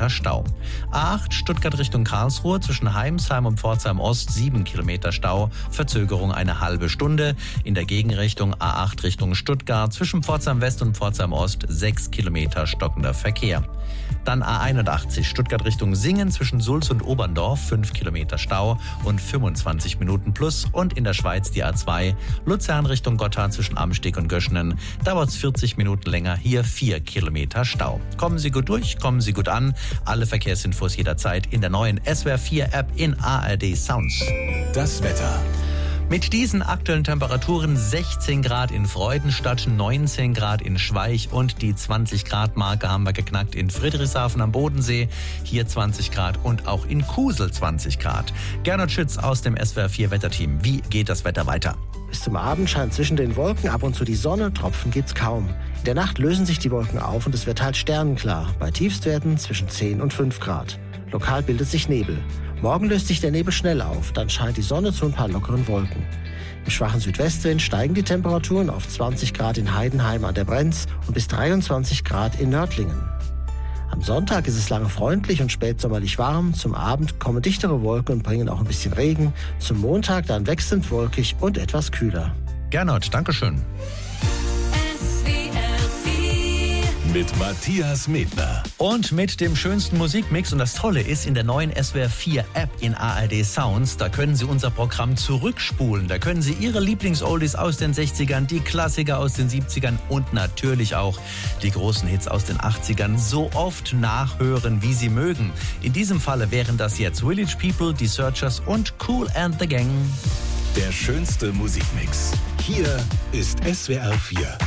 Kilometer Stau. A8 Stuttgart Richtung Karlsruhe zwischen Heimsheim und Pforzheim Ost 7 Kilometer Stau, Verzögerung eine halbe Stunde. In der Gegenrichtung A8 Richtung Stuttgart zwischen Pforzheim West und Pforzheim Ost 6 Kilometer stockender Verkehr. Dann A81 Stuttgart Richtung Singen zwischen Sulz und Oberndorf 5 Kilometer Stau und 25 Minuten plus. Und in der Schweiz die A2 Luzern Richtung Gotthard zwischen Amsteg und Göschenen dauert es 40 Minuten länger, hier 4 Kilometer Stau. Kommen Sie gut durch, kommen Sie gut an. Alle Verkehrsinfos jederzeit in der neuen SWR 4 App in ARD Sounds. Das Wetter. Mit diesen aktuellen Temperaturen 16 Grad in Freudenstadt, 19 Grad in Schweich und die 20 Grad Marke haben wir geknackt in Friedrichshafen am Bodensee. Hier 20 Grad und auch in Kusel 20 Grad. Gernot Schütz aus dem SWR 4 Wetterteam. Wie geht das Wetter weiter? Bis zum Abend scheint zwischen den Wolken ab und zu die Sonne, Tropfen gibt's kaum. In der Nacht lösen sich die Wolken auf und es wird halt sternenklar. Bei Tiefstwerten zwischen 10 und 5 Grad. Lokal bildet sich Nebel. Morgen löst sich der Nebel schnell auf, dann scheint die Sonne zu ein paar lockeren Wolken. Im schwachen Südwestwind steigen die Temperaturen auf 20 Grad in Heidenheim an der Brenz und bis 23 Grad in Nördlingen. Am Sonntag ist es lange freundlich und spätsommerlich warm. Zum Abend kommen dichtere Wolken und bringen auch ein bisschen Regen. Zum Montag dann wechselnd wolkig und etwas kühler. Gernot, Dankeschön. Mit Matthias Medner. Und mit dem schönsten Musikmix. Und das Tolle ist, in der neuen SWR 4 App in ARD Sounds, da können Sie unser Programm zurückspulen. Da können Sie Ihre Lieblings-Oldies aus den 60ern, die Klassiker aus den 70ern und natürlich auch die großen Hits aus den 80ern so oft nachhören, wie Sie mögen. In diesem Falle wären das jetzt Village People, die Searchers und Kool and the Gang. Der schönste Musikmix. Hier ist SWR 4.